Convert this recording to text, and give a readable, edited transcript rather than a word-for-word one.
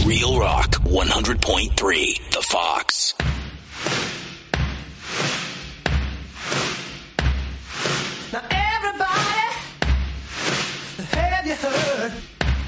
Real Rock 100.3, The Fox. Now everybody, have you heard?